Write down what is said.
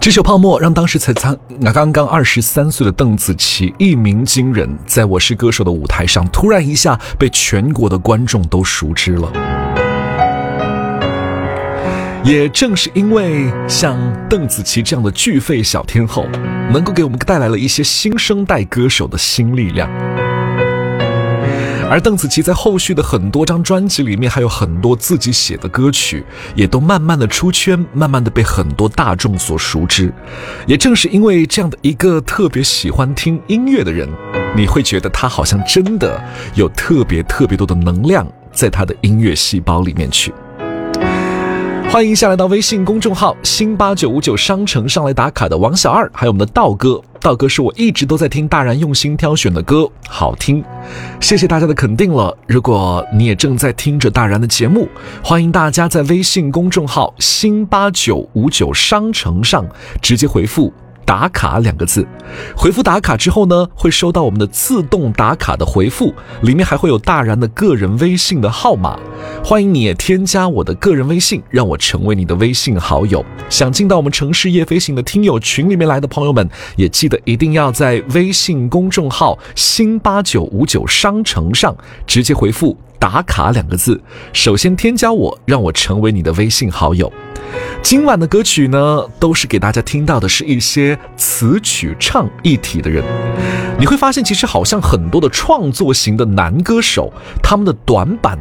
这首《泡沫》让当时刚刚23岁的邓紫棋一鸣惊人，在我是歌手的舞台上突然一下被全国的观众都熟知了。也正是因为像邓紫棋这样的巨肺小天后，能够给我们带来了一些新生代歌手的新力量。而邓紫棋在后续的很多张专辑里面还有很多自己写的歌曲，也都慢慢的出圈，慢慢的被很多大众所熟知。也正是因为这样的一个特别喜欢听音乐的人，你会觉得他好像真的有特别多的能量在他的音乐细胞里面去。欢迎下来到微信公众号新8959商城上来打卡的王小二，还有我们的道哥。道哥是我一直都在听大然用心挑选的歌，好听，谢谢大家的肯定了。如果你也正在听着大然的节目，欢迎大家在微信公众号新8959商城上直接回复打卡2个字，回复打卡之后呢，会收到我们的自动打卡的回复，里面还会有大然的个人微信的号码，欢迎你也添加我的个人微信，让我成为你的微信好友。想进到我们城市夜飞行的听友群里面来的朋友们，也记得一定要在微信公众号新8959商城上直接回复打卡2个字，首先添加我，让我成为你的微信好友。今晚的歌曲呢，都是给大家听到的是一些词曲唱一体的人。你会发现其实好像很多的创作型的男歌手，他们的短板